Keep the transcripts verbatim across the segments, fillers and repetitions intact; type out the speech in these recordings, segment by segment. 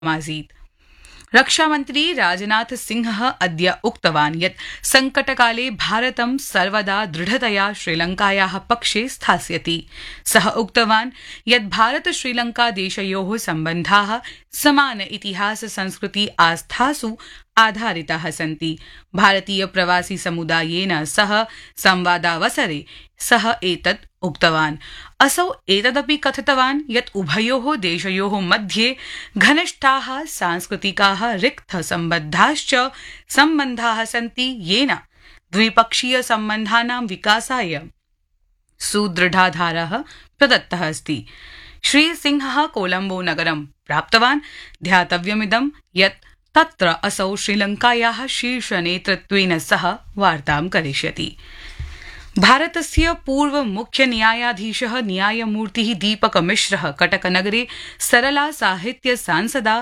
आसीत्। रक्षामन्त्री राजनाथ सिंहः अद्य उक्तवान् यत् संकटकाले भारतं सर्वदा दृढतया श्रीलङ्कायाः पक्षे स्थास्यति। सः उक्तवान् यत् भारत श्रीलङ्का देशयोः सम्बन्धाः समान इतिहास संस्कृति आस्थासु आधारिताः सन्ति। भारतीय प्रवासी समुदायेन सह संवादावसरे सः एतत् उक्तवान्। असौ एतदपि कथितवान् यत् उभयोः देशयोः मध्ये घनिष्ठाः सांस्कृतिकाः रिक्थसम्बद्धाश्च सम्बन्धाः सन्ति, येन द्विपक्षीय सम्बन्धानां विकासाय सुदृढाधारः प्रदत्तः अस्ति। श्रीसिंहः कोलम्बो नगरं प्राप्तवान्। ध्यातव्यमिदं यत् तत्र असौ श्रीलङ्कायाः शीर्षनेतृत्वेन सह वार्तां करिष्यति। भारतस्य पूर्व मुख्य न्यायाधीशः न्यायमूर्तिः दीपकमिश्रः कटकनगरे सरला साहित्य सांसदा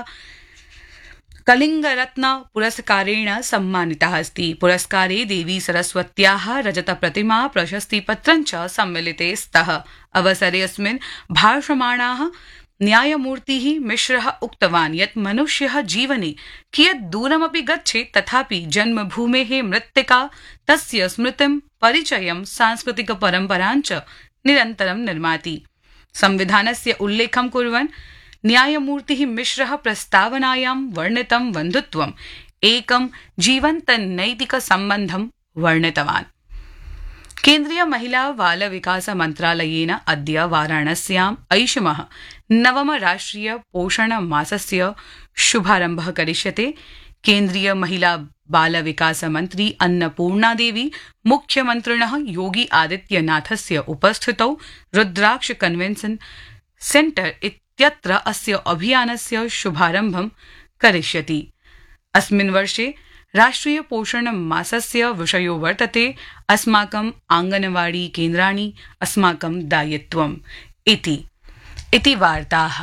कलिङ्गरत्न पुरस्कारेण सम्मानितः अस्ति। पुरस्कारे देवी सरस्वत्याः रजतप्रतिमा प्रशस्तिपत्रं च सम्मिलिते स्तः। अवसरेऽस्मिन् भाषमाणाः न्यायमूर्तिः मिश्रः उक्तवान् यत् मनुष्यः जीवने कियत् दूरमपि गच्छेत् तथापि जन्मभूमेः मृत्तिका तस्य स्मृतिं परिचयं सांस्कृतिकपरम्पराञ्च निरन्तरं निर्माति। संविधानस्य उल्लेखं कुर्वन् न्यायमूर्तिः मिश्रः प्रस्तावनायां वर्णितं बन्धुत्वम् एकं जीवन्तनैतिकसम्बन्धं वर्णितवान्। केन्द्रीय महिला बाल विकास मन्त्रालयेन अद्य वाराणस्याम् ऐषमः नवम राष्ट्रिय पोषण मासस्य शुभारम्भः करिष्यते। केन्द्रीय महिला बाल विकास मन्त्री अन्नपूर्णादेवी मुख्यमन्त्रिणः योगी आदित्यनाथस्य उपस्थितौ रुद्राक्ष कन्वेन्शन सेन्टर इत्यत्र अस्य अभियानस्य शुभारम्भं करिष्यति। अस्मिन् वर्षे राष्ट्रिय पोषण मासस्य विषयो वर्तते अस्माकम् आंगनवाड़ी केन्द्राणि अस्माकं दायित्वम् इति इति वार्ताः।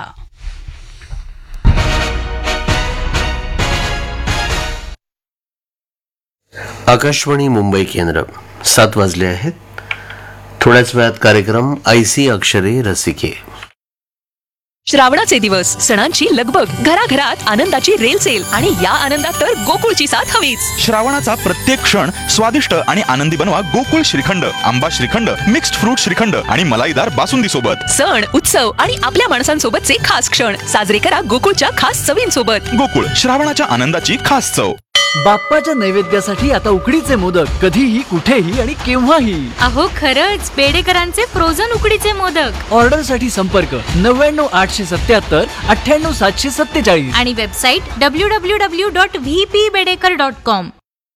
आकाशवाणी मुंबई केंद्र सात वाजले आहेत. थोड्याच वेळात कार्यक्रम ऐसी अक्षरे रसिके. श्रावणाचे दिवस, सणांची लगबग, घराघरात आनंदाची रेलचेल आणि या आनंदात तर गोकुळची साथ हवीच. श्रावणाचा प्रत्येक क्षण स्वादिष्ट आणि आनंदी बनवा गोकुळ श्रीखंड, आंबा श्रीखंड, मिक्स्ड फ्रूट श्रीखंड आणि मलाईदार बासुंदी सोबत. सण, उत्सव आणि आपल्या माणसांसोबतचे खास क्षण साजरे करा गोकुळच्या खास चवींसोबत. गोकुळ, श्रावणाच्या आनंदाची खास चव. बाप्पाच्या नैवेद्यासाठी आता उकडीचे मोदक कधीही, कुठेही आणि केव्हाही. अहो खरंच, बेडेकरांचे फ्रोझन उकडीचे मोदक. ऑर्डर साठी संपर्क नव्याण्णव आठशे सत्याहत्तर अठ्ठ्याण्णव सातशे सत्तेचाळीस आणि website W W W dot V P Bedekar dot com.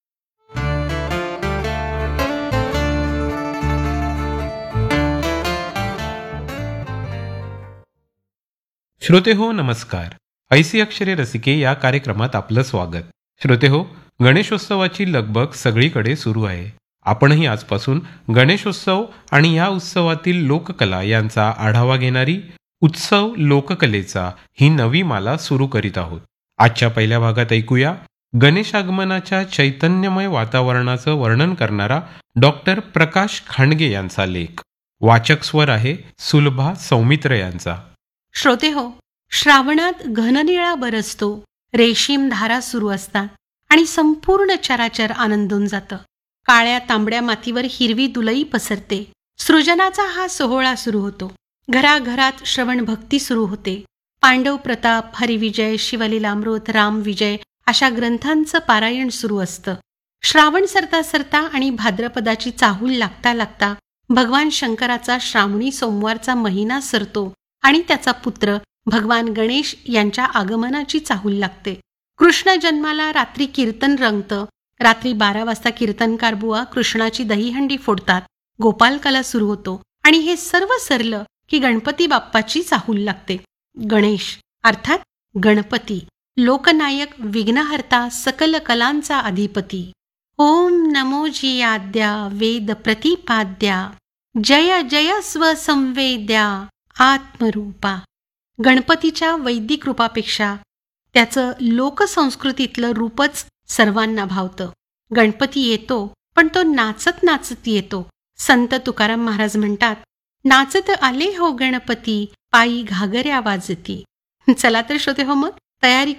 श्रोते हो, नमस्कार. ऐसी अक्षरे रसिके या कार्यक्रमात आपलं स्वागत. श्रोते हो, गणेशोत्सवाची लगबग सगळीकडे सुरू आहे. आपणही आजपासून गणेशोत्सव आणि या उत्सवातील लोककला यांचा आढावा घेणारी उत्सव लोककलेचा ही नवी माला सुरू करीत आहोत. आजच्या पहिल्या भागात ऐकूया गणेश आगमनाच्या चैतन्यमय वातावरणाचं वर्णन करणारा डॉक्टर प्रकाश खांडगे यांचा लेख. वाचक स्वर आहे सुलभा सौमित्र यांचा. श्रोते हो, श्रावणात घननिळा बरसतो, रेशीम धारा सुरू असतात आणि संपूर्ण चराचर आनंदून जातं. काळ्या तांबड्या मातीवर हिरवी दुलई पसरते. सृजनाचा हा सोहळा सुरू होतो. घराघरात श्रवण भक्ती सुरू होते. पांडव प्रताप, हरिविजय, शिवलीलामृत, रामविजय अशा ग्रंथांचं पारायण सुरू असतं. श्रावण सरता सरता आणि भाद्रपदाची चाहूल लागता लागता भगवान शंकराचा श्रावणी सोमवारचा महिना सरतो आणि त्याचा पुत्र भगवान गणेश यांच्या आगमनाची चाहूल लागते. कृष्ण जन्माला रात्री कीर्तन रंगतं. रात्री बारा वाजता कीर्तनकार बुवा कृष्णाची दहीहंडी फोडतात. गोपालकाला सुरू होतो आणि हे सर्व सरलं की गणपती बाप्पाची चाहूल लागते. गणेश अर्थात गणपती, लोकनायक, विघ्नहर्ता, सकल कलांचा अधिपती. ओम नमो जियाद्या वेद प्रतिपाद्या, जय जय स्वसंवेद्या आत्मरूपा. गणपतीच्या वैदिक रूपापेक्षा त्याचं लोकसंस्कृतीतलं रूपच सर्वांना भावतं. गणपती येतो पण तो नाचत नाचत येतो. संत तुकाराम महाराज म्हणतात, नाचत आले हो गणपती, पायी घागऱ्या वाजती. चला तर श्रोते हो, मग तयारी